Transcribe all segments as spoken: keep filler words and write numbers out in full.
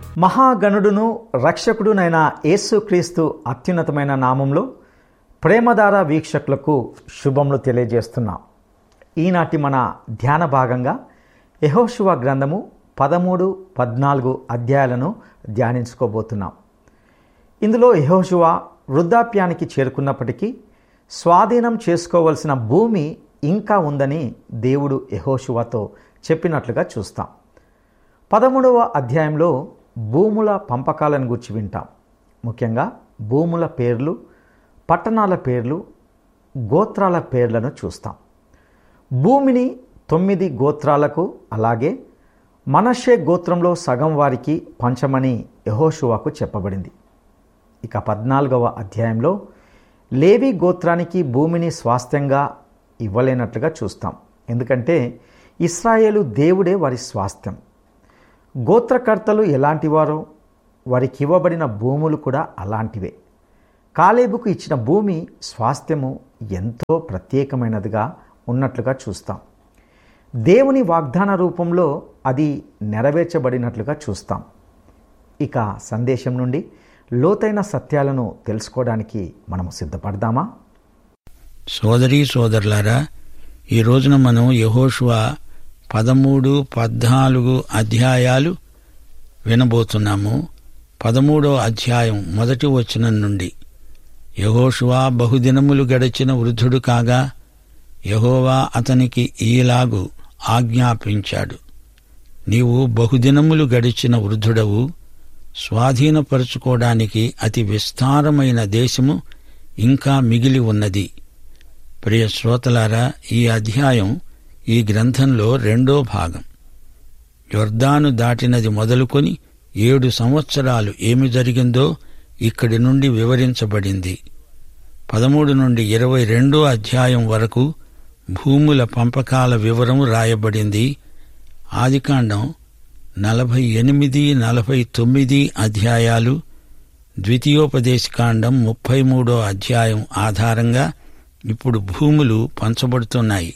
మహాగణుడును రక్షకుడునైన యేసుక్రీస్తు అత్యున్నతమైన నామంలో ప్రేమధార వీక్షకులకు శుభములు తెలియజేస్తున్నాం. ఈనాటి మన ధ్యాన భాగంగా యెహోషువ గ్రంథము పదమూడు పద్నాలుగు అధ్యాయాలను ధ్యానించుకోబోతున్నాం. ఇందులో యెహోషువ వృద్ధాప్యానికి చేరుకున్నప్పటికీ స్వాధీనం చేసుకోవలసిన భూమి ఇంకా ఉందని దేవుడు యెహోషువతో చెప్పినట్లుగా చూస్తాం. పదమూడవ అధ్యాయంలో భూముల పంపకాలను గురించి వింటాం. ముఖ్యంగా భూముల పేర్లు, పట్టణాల పేర్లు, గోత్రాల పేర్లను చూస్తాం. భూమిని తొమ్మిది గోత్రాలకు అలాగే మనష్షే గోత్రంలో సగం వారికి పంచమని యెహోషువకు చెప్పబడింది. ఇక పద్నాలుగవ అధ్యాయంలో లేవి గోత్రానికి భూమిని స్వాస్థ్యంగా ఇవ్వలేనట్లుగా చూస్తాం. ఎందుకంటే ఇశ్రాయేలు దేవుడే వారి స్వాస్థ్యం. గోత్రకర్తలు ఎలాంటివారో వారికి ఇవ్వబడిన భూములు కూడా అలాంటివే. కాలేబుకు ఇచ్చిన భూమి స్వాస్థ్యము ఎంతో ప్రత్యేకమైనదిగా ఉన్నట్లుగా చూస్తాం. దేవుని వాగ్దాన రూపంలో అది నెరవేర్చబడినట్లుగా చూస్తాం. ఇక సందేశం నుండి లోతైన సత్యాలను తెలుసుకోవడానికి మనము సిద్ధపడదామా? సోదరీ సోదరులారా, ఈ రోజున మనం యెహోషువ పదమూడు పద్నాలుగు అధ్యాయాలు వినబోతున్నాము. పదమూడో అధ్యాయం మొదటి వచనం నుండి. యెహోషువ బహుదినములు గడిచిన వృద్ధుడు కాగా యెహోవా అతనికి ఈలాగు ఆజ్ఞాపించాడు. నీవు బహుదినములు గడిచిన వృద్ధుడవు, స్వాధీనపరుచుకోవడానికి అతి విస్తారమైన దేశము ఇంకా మిగిలి ఉన్నది. ప్రియ శ్రోతలారా, ఈ అధ్యాయం ఈ గ్రంథంలో రెండో భాగం. యొర్దాను దాటినది మొదలుకొని ఏడు సంవత్సరాలు ఏమి జరిగిందో ఇక్కడి నుండి వివరించబడింది. పదమూడు నుండి ఇరవై రెండో అధ్యాయం వరకు భూముల పంపకాల వివరం రాయబడింది. ఆదికాండం నలభై ఎనిమిది నలభై తొమ్మిది అధ్యాయాలు, ద్వితీయోపదేశకాండం ముప్పై మూడో అధ్యాయం ఆధారంగా ఇప్పుడు భూములు పంచబడుతున్నాయి.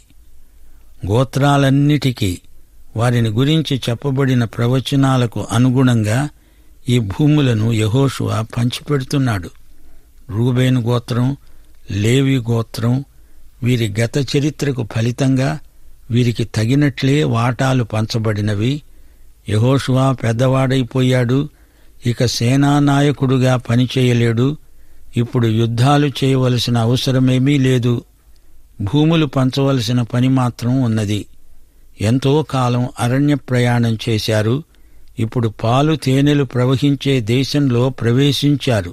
గోత్రాలన్నిటికీ వారిని గురించి చెప్పబడిన ప్రవచనాలకు అనుగుణంగా ఈ భూములను యెహోషువ పంచిపెడుతున్నాడు. రూబేను గోత్రం, లేవి గోత్రం, వీరి గత చరిత్రకు ఫలితంగా వీరికి తగినట్లే వాటాలు పంచబడినవి. యెహోషువ పెద్దవాడైపోయాడు, ఇక సేనానాయకుడుగా పనిచేయలేడు. ఇప్పుడు యుద్ధాలు చేయవలసిన అవసరమేమీ లేదు. భూములు పంచవలసిన పని మాత్రం ఉన్నది. ఎంతో కాలం అరణ్య ప్రయాణం చేశారు. ఇప్పుడు పాలు తేనెలు ప్రవహించే దేశంలో ప్రవేశించారు.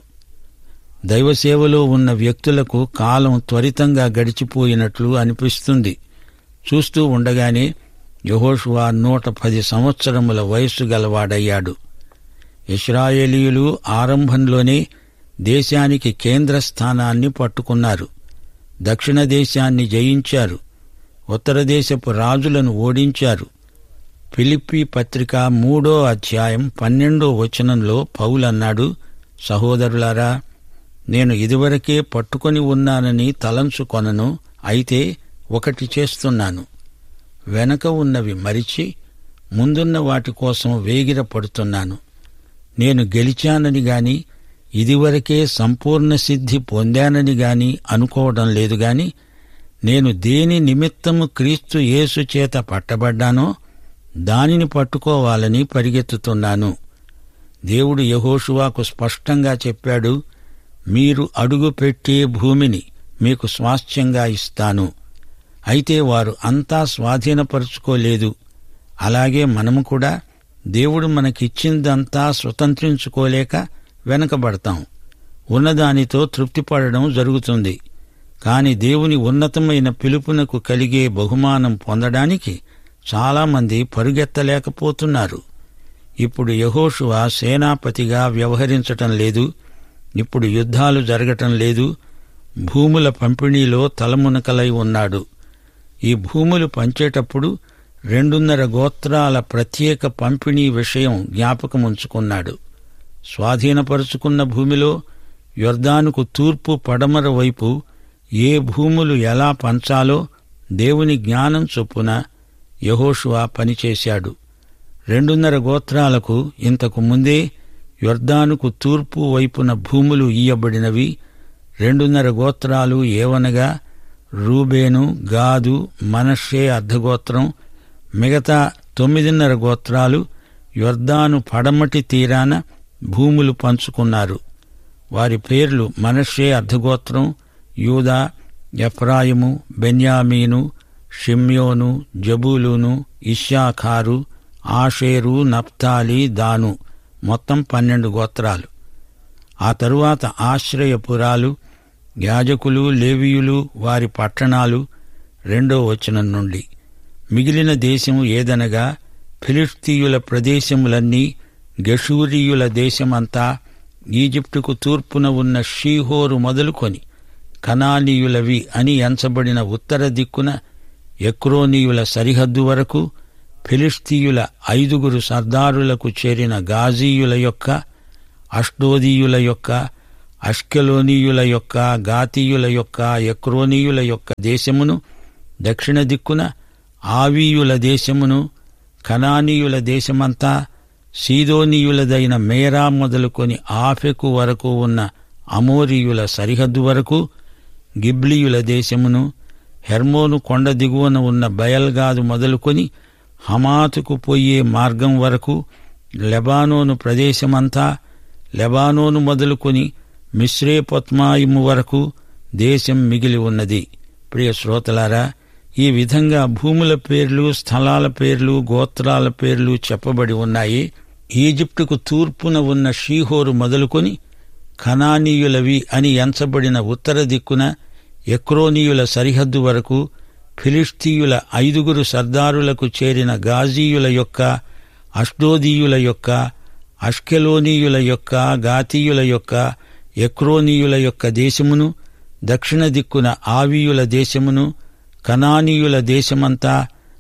దైవసేవలో ఉన్న వ్యక్తులకు కాలం త్వరితంగా గడిచిపోయినట్లు అనిపిస్తుంది. చూస్తూ ఉండగానే యెహోషువ నూట పది సంవత్సరముల వయస్సు గలవాడయ్యాడు. ఇశ్రాయేలీయులు ఆరంభంలోనే దేశానికి కేంద్ర స్థానాన్ని పట్టుకున్నారు. దక్షిణ దేశాన్ని జయించారు. ఉత్తర దేశపు రాజులను ఓడించారు. ఫిలిప్పీ పత్రిక మూడో అధ్యాయం పన్నెండో వచనంలో పౌలన్నాడు, సహోదరులారా, నేను ఇదివరకే పట్టుకొని ఉన్నానని తలంచుకొనను, అయితే ఒకటి చేస్తున్నాను, వెనక ఉన్నవి మరిచి ముందున్న వాటి కోసం వేగిర పడుతున్నాను. నేను గెలిచానని గాని ఇదివరకే సంపూర్ణ సిద్ధి పొందానని గాని అనుకోవడం లేదు గాని, నేను దేని నిమిత్తము క్రీస్తు యేసు చేత పట్టబడ్డానో దానిని పట్టుకోవాలని పరిగెత్తుతున్నాను. దేవుడు యెహోషువకు స్పష్టంగా చెప్పాడు, మీరు అడుగుపెట్టే భూమిని మీకు స్వాస్థ్యంగా ఇస్తాను. అయితే వారు అంతా స్వాధీనపరుచుకోలేదు. అలాగే మనము కూడా దేవుడు మనకిచ్చిందంతా స్వతంత్రించుకోలేక వెనకబడతాం. ఉన్నదానితో తృప్తిపడడం జరుగుతుంది. కాని దేవుని ఉన్నతమైన పిలుపునకు కలిగే బహుమానం పొందడానికి చాలామంది పరుగెత్తలేకపోతున్నారు. ఇప్పుడు యెహోషువ సేనాపతిగా వ్యవహరించటం లేదు. ఇప్పుడు యుద్ధాలు జరగటం లేదు. భూముల పంపిణీలో తలమునకలై ఉన్నాడు. ఈ భూములు పంచేటప్పుడు రెండున్నర గోత్రాల ప్రత్యేక పంపిణీ విషయం జ్ఞాపకముంచుకున్నాడు. స్వాధీనపరుచుకున్న భూమిలో యొర్దానుకు తూర్పు పడమర వైపు ఏ భూములు ఎలా పంచాలో దేవుని జ్ఞానం చొప్పున యెహోషువ పనిచేశాడు. రెండున్నర గోత్రాలకు ఇంతకు ముందే యొర్దానుకు తూర్పు వైపున భూములు ఇయ్యబడినవి. రెండున్నర గోత్రాలు ఏవనగా రూబేను, గాదు, మనష్షే అర్ధగోత్రం. మిగతా తొమ్మిదిన్నర గోత్రాలు యొర్దాను పడమటి తీరాన భూములు పంచుకున్నారు. వారి పేర్లు మనష్షే అర్ధగోత్రం, యూదా, ఎఫ్రాయిము, బెన్యామీను, షిమ్యోను, జబూలూను, ఇశ్శాఖారు, ఆషేరు, నప్తాలి, దాను. మొత్తం పన్నెండు గోత్రాలు. ఆ తరువాత ఆశ్రయపురాలు, యాజకులు, లేవీయులు, వారి పట్టణాలు. రెండో వచనం నుండి మిగిలిన దేశము ఏదనగా ఫిలిష్తీయుల ప్రదేశములన్నీ, గెషూరీయుల దేశమంతా, ఈజిప్టుకు తూర్పున ఉన్న షీహోరు మొదలుకొని కనానీయులవి అని ఎంచబడిన ఉత్తర దిక్కున ఎక్రోనీయుల సరిహద్దు వరకు, ఫిలిష్తీయుల ఐదుగురు సర్దారులకు చేరిన గాజీయుల యొక్క, అష్డోదీయుల యొక్క, అష్కెలోనీయుల యొక్క, గాతీయుల యొక్క, ఎక్రోనీయుల యొక్క దేశమును, దక్షిణ దిక్కున ఆవీయుల దేశమును, కనానీయుల దేశమంతా, సీదోనీయులదైన మేరా మొదలుకొని ఆఫెకు వరకు ఉన్న అమోరీయుల సరిహద్దు వరకు, గిబ్లీయుల దేశమును, హెర్మోను కొండ దిగువన ఉన్న బయల్గాదు మొదలుకొని హమాతుకు పోయే మార్గం వరకు, లెబానోను ప్రదేశమంతా, లెబానోను మొదలుకొని మిశ్రేపొత్మాయిము వరకు దేశం మిగిలి ఉన్నది. ప్రియ శ్రోతలారా, ఈ విధంగా భూముల పేర్లు, స్థలాల పేర్లు, గోత్రాల పేర్లు చెప్పబడి ఉన్నాయి. ఈజిప్టుకు తూర్పున ఉన్న షీహోరు మొదలుకొని కనానీయులవి అని ఎంచబడిన ఉత్తర దిక్కున ఎక్రోనీయుల సరిహద్దు వరకు, ఫిలిష్తీయుల ఐదుగురు సర్దారులకు చేరిన గాజీయుల యొక్క, అష్డోదీయుల యొక్క, అష్కెలోనీయుల యొక్క, గాతీయుల యొక్క, ఎక్రోనీయుల యొక్క దేశమును, దక్షిణ దిక్కున ఆవీయుల దేశమును, కనానీయుల దేశమంతా,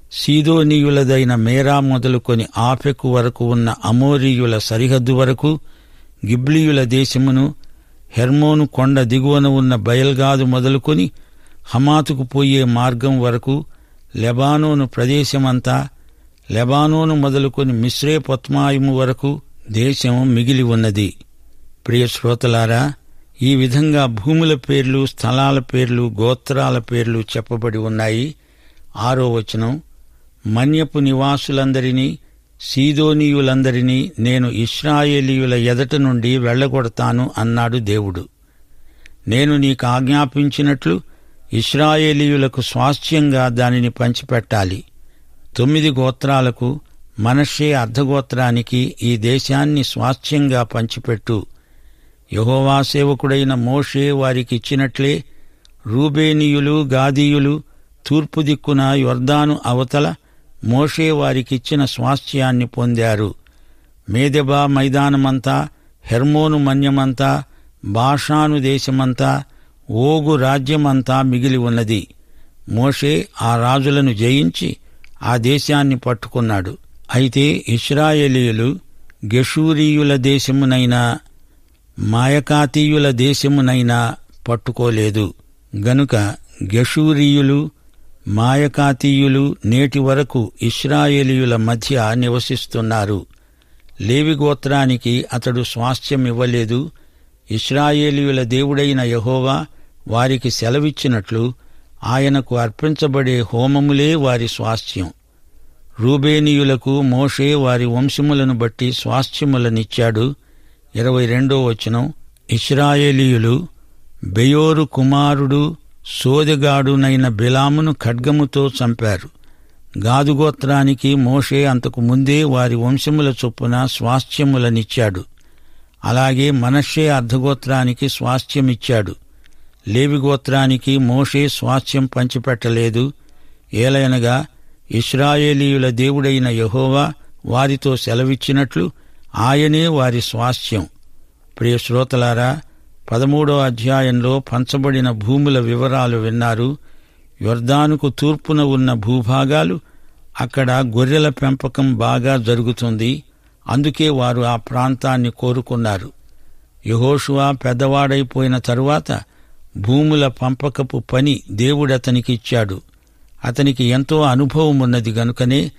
సీదోనీయులదైన మేరా మొదలుకొని ఆఫెకు వరకు ఉన్న అమోరీయుల సరిహద్దు వరకు, గిబ్లీయుల దేశమును, హెర్మోను కొండ దిగువన ఉన్న బయల్గాదు మొదలుకొని హమాతుకు పోయే మార్గం వరకు, లెబానోను ప్రదేశమంతా, లెబానోను మొదలుకొని మిశ్రేపొత్మాయిము వరకు దేశం మిగిలి ఉన్నది. ప్రియ శ్రోతలారా, ఈ విధంగా భూముల పేర్లు, స్థలాల పేర్లు, గోత్రాల పేర్లు చెప్పబడి ఉన్నాయి. ఆరో వచనం, మన్యపు నివాసులందరినీ, సీదోనీయులందరినీ నేను ఇశ్రాయేలీయుల ఎదట నుండి వెళ్లగొడతాను అన్నాడు దేవుడు. నేను నీకు ఆజ్ఞాపించినట్లు ఇశ్రాయేలీయులకు స్వాస్థ్యంగా దానిని పంచిపెట్టాలి. తొమ్మిది గోత్రాలకు, మనష్షే అర్ధగోత్రానికి ఈ దేశాన్ని స్వాస్థ్యంగా పంచిపెట్టు. యెహోవా సేవకుడైన మోషే వారికిచ్చినట్లే రూబేనీయులు, గాదీయులు తూర్పు దిక్కున యొర్దాను అవతల మోషే వారికిచ్చిన స్వాస్థ్యాన్ని పొందారు. మేదెబా మైదానమంతా, హెర్మోను మన్యమంతా, బాషాను దేశమంతా, ఓగు రాజ్యమంతా మిగిలి ఉన్నది. మోషే ఆ రాజులను జయించి ఆ దేశాన్ని పట్టుకున్నాడు. అయితే ఇశ్రాయేలీయులు గెషూరీయుల దేశమునైనా, మాయకాతీయుల దేశమునైనా పట్టుకోలేదు. గనుక గెషూరీయులు, మాయకాతీయులు నేటి వరకు ఇశ్రాయేలీయుల మధ్య నివసిస్తున్నారు. లేవి గోత్రానికి అతడు స్వాస్థ్యమివ్వలేదు. ఇశ్రాయేలీయుల దేవుడైన యెహోవా వారికి సెలవిచ్చినట్లు ఆయనకు అర్పించబడే హోమములే వారి స్వాస్థ్యం. రూబేనీయులకు మోషే వారి వంశములను బట్టి స్వాస్థ్యములనిచ్చాడు. ఇరవై రెండో వచనం, ఇశ్రాయేలీయులు బెయోరు కుమారుడు సోదెగాడునైన బిలామును ఖడ్గముతో చంపారు. గాదుగోత్రానికి మోషే అంతకు ముందే వారి వంశముల చొప్పున స్వాస్థ్యములనిచ్చాడు. అలాగే మనష్షే అర్ధగోత్రానికి స్వాస్థ్యమిచ్చాడు. లేవిగోత్రానికి మోషే స్వాస్థ్యం పంచిపెట్టలేదు. ఏలయనగా ఇశ్రాయేలీయుల దేవుడైన యెహోవా వారితో సెలవిచ్చినట్లు ఆయనే వారి స్వాస్థ్యం. ప్రియ శ్రోతలారా, పదమూడో అధ్యాయంలో పంచబడిన భూముల వివరాలు విన్నారు. యొర్దానుకు తూర్పున ఉన్న భూభాగాలు, అక్కడ గొర్రెల పెంపకం బాగా జరుగుతుంది. అందుకే వారు ఆ ప్రాంతాన్ని కోరుకున్నారు. యెహోషువ పెద్దవాడైపోయిన తరువాత భూముల పంపకపు పని దేవుడతనికిచ్చాడు. అతనికి ఎంతో అనుభవం ఉన్నది గనుకనే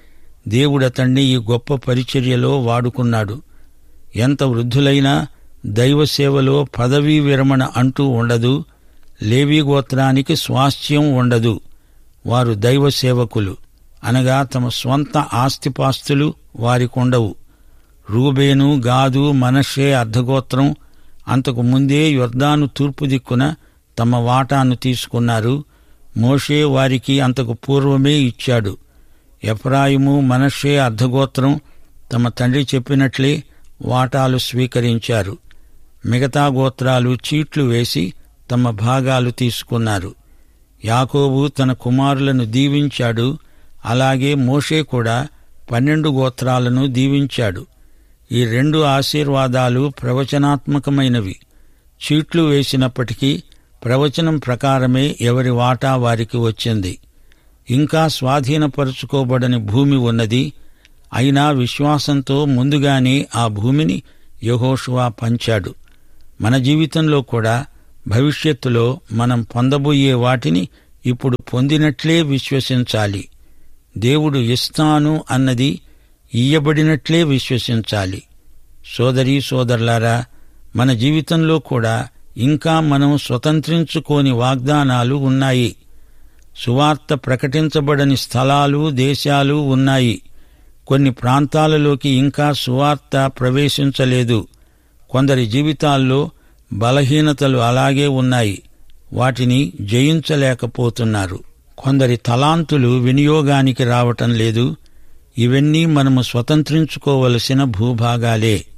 దేవుడతణ్ణి ఈ గొప్ప పరిచర్యలో వాడుకున్నాడు. ఎంత వృద్ధులైనా దైవ సేవలో పదవీ విరమణ అంటూ ఉండదు. లేవీ గోత్రానికి స్వాస్థ్యం ఉండదు. వారు దైవ సేవకులు, అనగా తమ స్వంత ఆస్తిపాస్తులు వారికుండవు. రూబేను, గాదు, మనష్షే అర్ధగోత్రం అంతకు ముందే యొర్దాను తూర్పు దిక్కున తమ వాటాను తీసుకున్నారు. మోషే వారికి అంతకు పూర్వమే ఇచ్చాడు. ఎఫ్రాయిము, మనష్షే అర్ధగోత్రం తమ తండ్రి చెప్పినట్లే వాటాలు స్వీకరించారు. మిగతా గోత్రాలు చీట్లు వేసి తమ భాగాలు తీసుకున్నారు. యాకోబు తన కుమారులను దీవించాడు. అలాగే మోషే కూడా పన్నెండు గోత్రాలను దీవించాడు. ఈ రెండు ఆశీర్వాదాలు ప్రవచనాత్మకమైనవి. చీట్లు వేసినప్పటికీ ప్రవచనం ప్రకారమే ఎవరి వాటా వారికి వచ్చింది. ఇంకా స్వాధీనపరుచుకోబడని భూమి ఉన్నది. అయినా విశ్వాసంతో ముందుగానే ఆ భూమిని యెహోషువ పంచాడు. మన జీవితంలో కూడా భవిష్యత్తులో మనం పొందబోయే వాటిని ఇప్పుడు పొందినట్లే విశ్వసించాలి. దేవుడు ఇస్తాను అన్నది ఇయ్యబడినట్లే విశ్వసించాలి. సోదరీ సోదరులారా, మన జీవితంలో కూడా ఇంకా మనం స్వతంత్రించుకోని వాగ్దానాలు ఉన్నాయి. సువార్త ప్రకటించబడని స్థలాలు, దేశాలు ఉన్నాయి. కొన్ని ప్రాంతాలలోకి ఇంకా సువార్త ప్రవేశించలేదు. కొందరి జీవితాల్లో బలహీనతలు అలాగే ఉన్నాయి. వాటిని జయించలేకపోతున్నారు. కొందరి తలాంతులు వినియోగానికి రావటం లేదు. ఇవన్నీ మనము స్వతంత్రించుకోవలసిన భూభాగాలే.